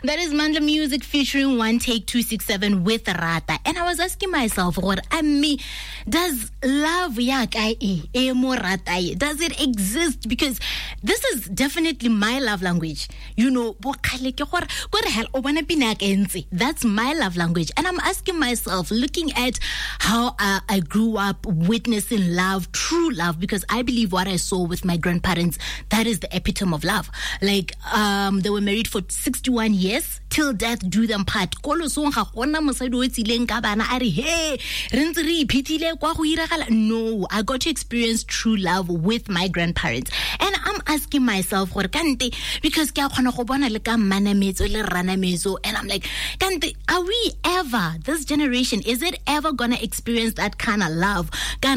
That is Mandla Music featuring One Take 267 with Rata. And I was asking myself, what does love does it exist? Because this is definitely my love language. You know, that's my love language. And I'm asking myself, looking at how I grew up witnessing love, true love, because I believe what I saw with my grandparents, that is the epitome of love. Like, they were married for 61 years, till death do them part. No, I got to experience true love with my grandparents. And I'm asking myself, because and I'm like, are we ever, this generation, is it ever gonna experience that kind of love?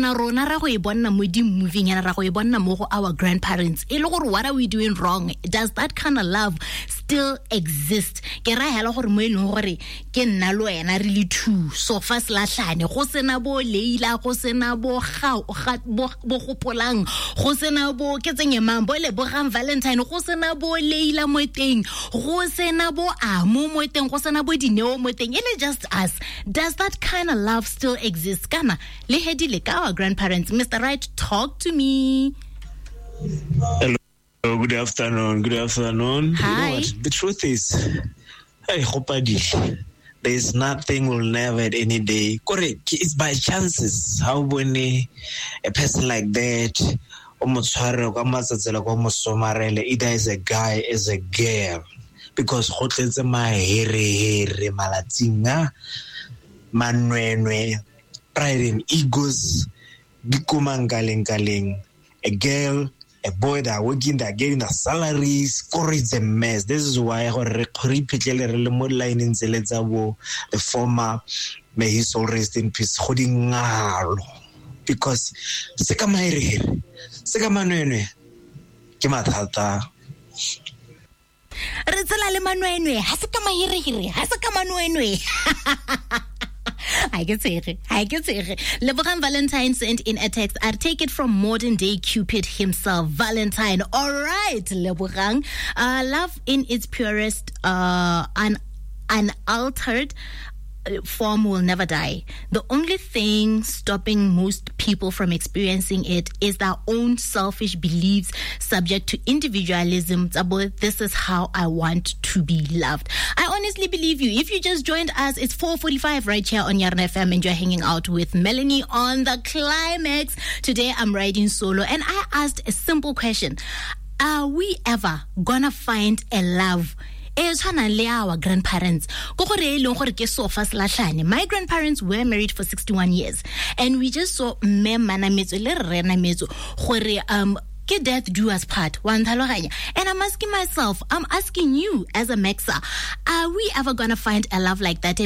Our grandparents, what are we doing wrong? Does that kind of love still exist? Really too. So fast lahlane go sena bo Leila, go sena bo gopolang, go sena bo ke tsenye mambo le bo ram Valentine, go sena bo Leila mo teng, go sena bo amo mo teng, go sena bo dineo mo teng. It's just us. Does that kind of love still exist? Kana le hedile ka our grandparents. Mr. Right, talk to me. Hello, good afternoon. Good afternoon. Hi. You know what? The truth is, hey, there's nothing we'll never at any day. Correct. It's by chances. How when a person like that, either as a guy, as a girl, because hotels my here malatinga, manwenwe, pride and egos, bikumangaling, a girl, a boy that are working, that are getting the salaries, it's a mess. This is why I repeatedly line in the former, may his soul rest in peace, holding because Sekamairi, Sekamanwe, Kimatata. Rizala Manuenwe, Hasakamanwe. I can say it. Lebrun Valentine sent in a text. I take it from modern day Cupid himself, Valentine. All right, Lebrun. Love in its purest, unaltered form will never die. The only thing stopping most people from experiencing it is their own selfish beliefs, subject to individualism. This is how I want to be loved. I honestly believe you. If you just joined us, it's 4:45 right here on Yarn FM, and you're hanging out with Melanie on The Climax. Today I'm riding solo, and I asked a simple question: are we ever gonna find a love our grandparents? My grandparents were married for 61 years, and we just saw death do us part. And I'm asking myself, I'm asking you as a Mexa, are we ever gonna find a love like that?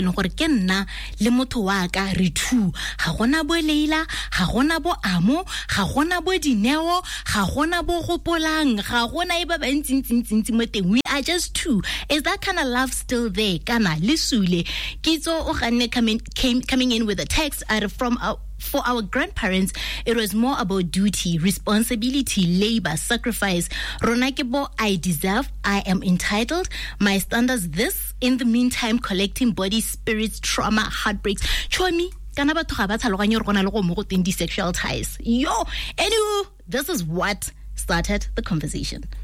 Hagona bo Leila, hagona bo amo, hagona bo dineo, hagona bo gopolang, hagona iba ba ntsi mo teng. We are just two. Is that kind of love still there? Kana lisule kitso o coming in with a text from for our grandparents, it was more about duty, responsibility, labor, sacrifice. Ronakebo, I deserve, I am entitled, my standards this, in the meantime, collecting body, spirits, trauma, heartbreaks. Chomi, sexual ties. Anywho, this is what started the conversation.